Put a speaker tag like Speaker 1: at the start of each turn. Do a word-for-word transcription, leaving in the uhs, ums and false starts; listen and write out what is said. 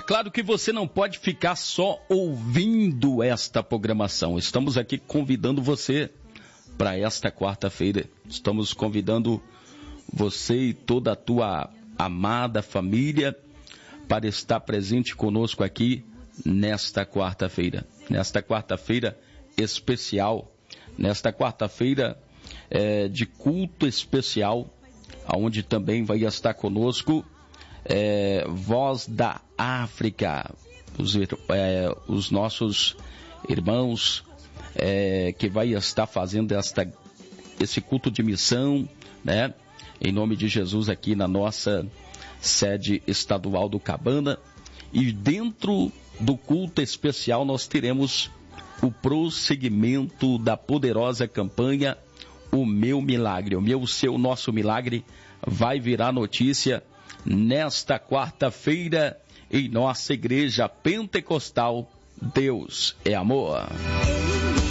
Speaker 1: claro que você não pode ficar só ouvindo esta programação. Estamos aqui convidando você para esta quarta-feira. Estamos convidando você e toda a tua amada família para estar presente conosco aqui nesta quarta-feira. Nesta quarta-feira especial, nesta quarta-feira é, de culto especial, onde também vai estar conosco é, Voz da África, os, é, os nossos irmãos é, que vai estar fazendo esta, esse culto de missão, né? Em nome de Jesus aqui na nossa sede estadual do Cabana. E dentro do culto especial nós teremos o prosseguimento da poderosa campanha O Meu Milagre. O meu, o seu, o nosso milagre vai virar notícia nesta quarta-feira em nossa igreja pentecostal. Deus é amor.